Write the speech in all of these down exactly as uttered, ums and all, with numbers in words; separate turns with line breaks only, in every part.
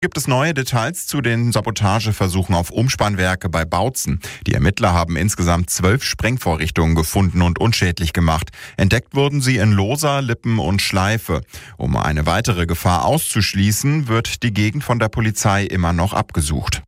Gibt es neue Details zu den Sabotageversuchen auf Umspannwerke bei Bautzen. Die Ermittler haben insgesamt zwölf Sprengvorrichtungen gefunden und unschädlich gemacht. Entdeckt wurden sie in Losa, Lippen und Schleife. Um eine weitere Gefahr auszuschließen, wird die Gegend von der Polizei immer noch abgesucht.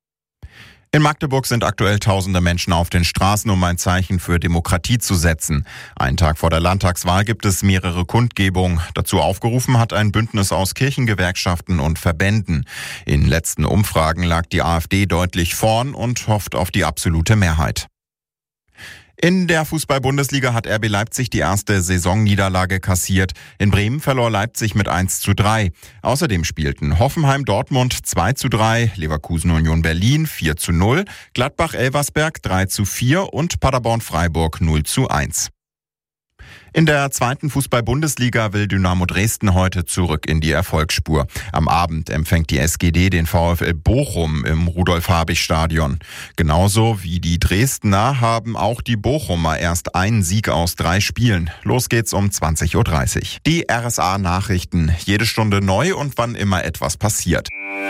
In Magdeburg sind aktuell tausende Menschen auf den Straßen, um ein Zeichen für Demokratie zu setzen. Einen Tag vor der Landtagswahl gibt es mehrere Kundgebungen. Dazu aufgerufen hat ein Bündnis aus Kirchengewerkschaften und Verbänden. In letzten Umfragen lag die AfD deutlich vorn und hofft auf die absolute Mehrheit. In der Fußball-Bundesliga hat R B Leipzig die erste Saisonniederlage kassiert. In Bremen verlor Leipzig mit eins zu drei. Außerdem spielten Hoffenheim-Dortmund zwei zu drei, Leverkusen-Union Berlin vier zu null, Gladbach-Elversberg drei zu vier und Paderborn-Freiburg null zu eins. In der zweiten Fußball-Bundesliga will Dynamo Dresden heute zurück in die Erfolgsspur. Am Abend empfängt die S G D den VfL Bochum im Rudolf-Habich-Stadion. Genauso wie die Dresdner haben auch die Bochumer erst einen Sieg aus drei Spielen. Los geht's um zwanzig Uhr dreißig. Die R S A-Nachrichten. Jede Stunde neu und wann immer etwas passiert.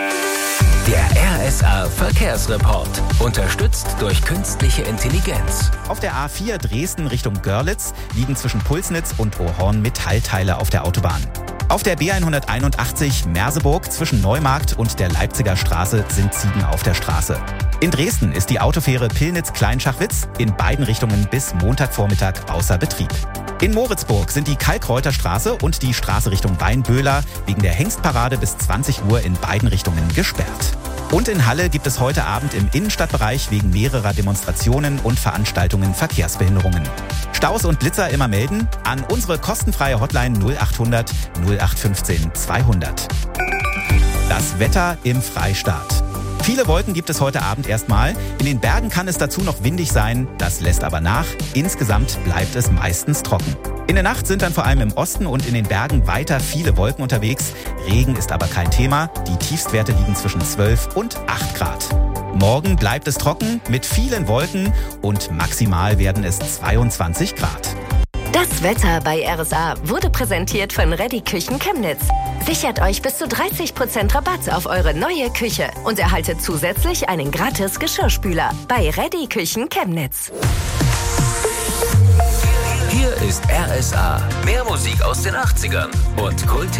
Der R S A-Verkehrsreport. Unterstützt durch künstliche Intelligenz.
Auf der A vier Dresden Richtung Görlitz liegen zwischen Pulsnitz und Ohorn Metallteile auf der Autobahn. Auf der B hunderteinundachtzig Merseburg zwischen Neumarkt und der Leipziger Straße sind Ziegen auf der Straße. In Dresden ist die Autofähre Pillnitz-Kleinschachwitz in beiden Richtungen bis Montagvormittag außer Betrieb. In Moritzburg sind die Kalkreuter Straße und die Straße Richtung Weinböhler wegen der Hengstparade bis zwanzig Uhr in beiden Richtungen gesperrt. Und in Halle gibt es heute Abend im Innenstadtbereich wegen mehrerer Demonstrationen und Veranstaltungen Verkehrsbehinderungen. Staus und Blitzer immer melden an unsere kostenfreie Hotline null achthundert null acht fünfzehn zweihundert. Das Wetter im Freistaat. Viele Wolken gibt es heute Abend erstmal. In den Bergen kann es dazu noch windig sein. Das lässt aber nach. Insgesamt bleibt es meistens trocken. In der Nacht sind dann vor allem im Osten und in den Bergen weiter viele Wolken unterwegs. Regen ist aber kein Thema. Die Tiefstwerte liegen zwischen zwölf und acht Grad. Morgen bleibt es trocken mit vielen Wolken und maximal werden es zweiundzwanzig Grad.
Das Wetter bei R S A wurde präsentiert von Reddy Küchen Chemnitz. Sichert euch bis zu dreißig Prozent Rabatt auf eure neue Küche und erhaltet zusätzlich einen gratis Geschirrspüler bei Reddy Küchen Chemnitz.
Hier ist R S A. Mehr Musik aus den achtzigern und Kult.